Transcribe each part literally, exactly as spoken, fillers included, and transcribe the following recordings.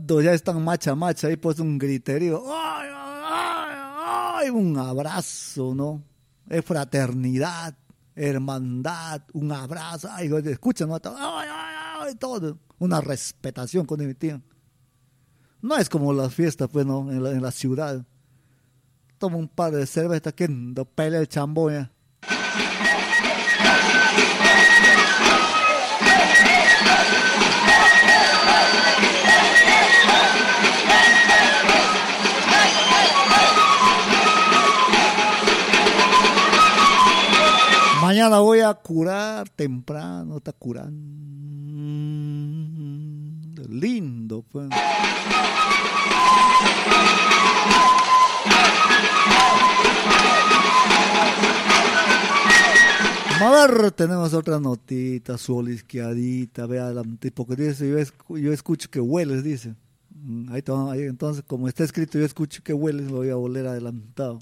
cuando ya están macha macha, ahí pues un griterío, ¡ay, ay, ay! Un abrazo, ¿no? Es fraternidad, hermandad, un abrazo, ay, escuchan, ¿no? ¡Ay, ay, ay! Todo, una respetación con mi tío. No es como las fiestas, pues, ¿no? En la, en la ciudad. Toma un par de cervezas, que no pelea el chambón, ya. Mañana voy a curar temprano, está curando. Lindo, pues. A ver, tenemos otra notita, solisqueadita, vea, adelante, porque dice, yo, escu yo escucho que hueles, dice. Ahí, ahí, entonces, como está escrito, yo escucho que hueles, me voy a oler adelantado.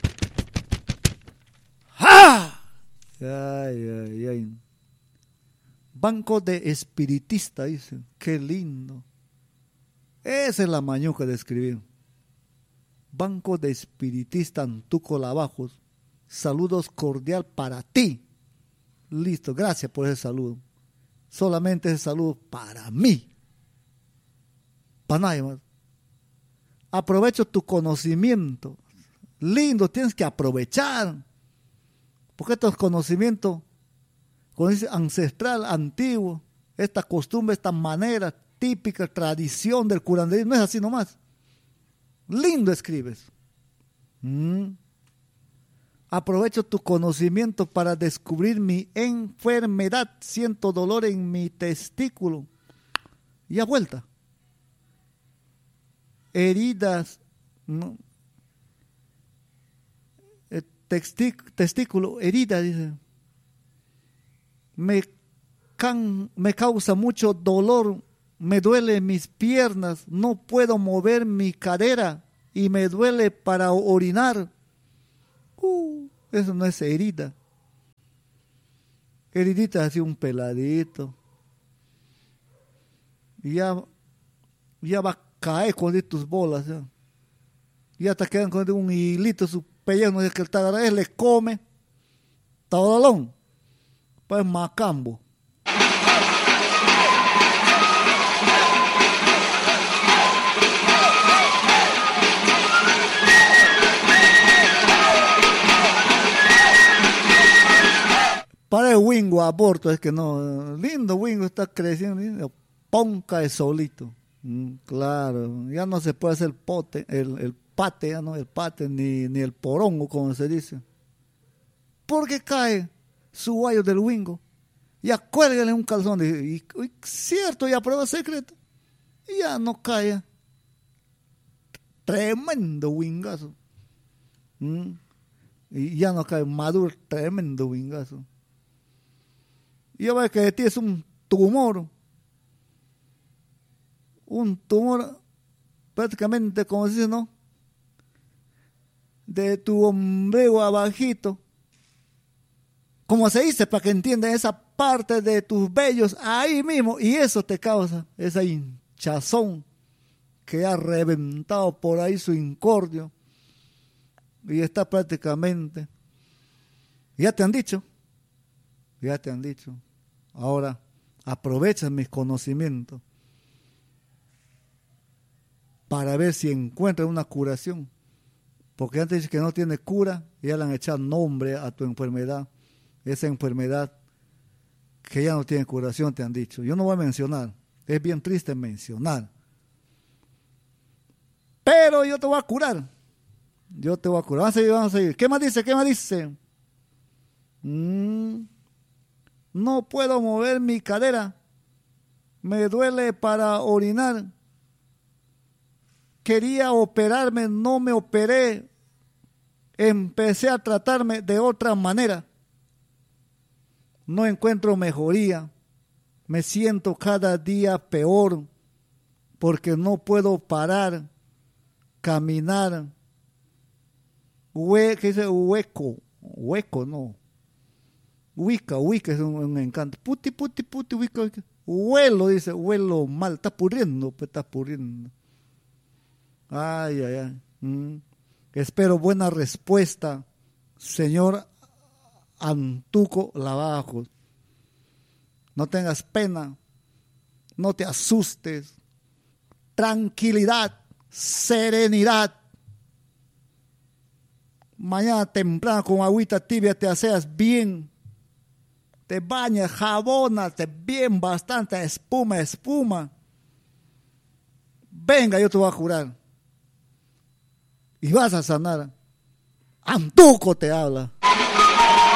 ¡Ja! Ay, ay, ay. Banco de espiritista, dice. Qué lindo. Esa es la mañuca de escribir. Banco de espiritista Antuco Lavajos. Saludos cordial para ti. Listo, gracias por ese saludo. Solamente ese saludo para mí. Para nadie más. Aprovecho tu conocimiento. Lindo, tienes que aprovechar. Porque estos conocimientos, como dice, ancestral, antiguo, esta costumbre, esta manera típica, tradición del curanderismo, no es así nomás. Lindo escribes. Mm. Aprovecho tu conocimiento para descubrir mi enfermedad. Siento dolor en mi testículo. Y a vuelta. Heridas, ¿no? Testículo, herida, dice. Me, can, me causa mucho dolor, me duele mis piernas, no puedo mover mi cadera y me duele para orinar. Uh, eso no es herida. Heridita así un peladito. Y ya, ya va a caer con tus bolas. Ya, ya te quedan con un hilito su pellejo, no es que el tagarés le come todolón, pues macambo. Para el Wingo aborto, es que no, lindo Wingo está creciendo, lindo, ponca de solito, mm, claro, ya no se puede hacer el pote, el, el pate, ya no el pate, ni, ni el porongo, como se dice. Porque cae su guayo del Wingo. Ya cuélgale un calzón. Y, y, y cierto, ya prueba secreta. Y ya no cae. Tremendo wingazo. ¿Mm? Y ya no cae maduro, tremendo wingazo. Y ya ves que de ti es un tumor. Un tumor prácticamente, como se dice, ¿no? De tu ombligo abajito, como se dice, para que entiendan, esa parte de tus vellos ahí mismo, y eso te causa esa hinchazón que ha reventado por ahí su incordio y está prácticamente, ya te han dicho, ya te han dicho, ahora aprovecha mis conocimientos para ver si encuentras una curación. Porque antes dice que no tiene cura, y ya le han echado nombre a tu enfermedad. Esa enfermedad que ya no tiene curación, te han dicho. Yo no voy a mencionar, es bien triste mencionar. Pero yo te voy a curar. Yo te voy a curar. Vamos a seguir, vamos a seguir. ¿Qué más dice? ¿Qué más dice? Mm, no puedo mover mi cadera. Me duele para orinar. Quería operarme, no me operé. Empecé a tratarme de otra manera. No encuentro mejoría. Me siento cada día peor porque no puedo parar, caminar. Hue, ¿qué dice? Hueco, hueco, no. Huica, huica es un, un encanto. Puti, puti, puti, huica, huica. Huelo, dice, huelo mal, está pudriendo, pues está pudriendo. Ay, ay, ay. Mm. Espero buena respuesta, señor Antuco Lavajos. No tengas pena, no te asustes. Tranquilidad, serenidad. Mañana temprano con agüita tibia te aseas bien. Te bañas, jabónate bien bastante, espuma, espuma. Venga, yo te voy a curar. Y vas a sanar. Antuco te habla.